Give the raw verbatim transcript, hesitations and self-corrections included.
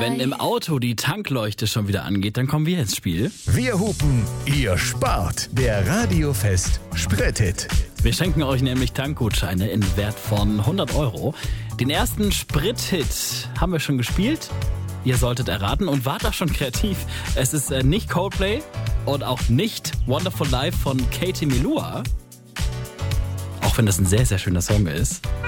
Wenn im Auto die Tankleuchte schon wieder angeht, dann kommen wir ins Spiel. Wir hupen, ihr spart. Der Radiofest Sprit-Hit. Wir schenken euch nämlich Tankgutscheine in Wert von hundert Euro. Den ersten Sprit-Hit haben wir schon gespielt. Ihr solltet erraten und wart auch schon kreativ. Es ist äh, nicht Coldplay und auch nicht Wonderful Life von Katie Melua. Auch wenn das ein sehr, sehr schöner Song ist.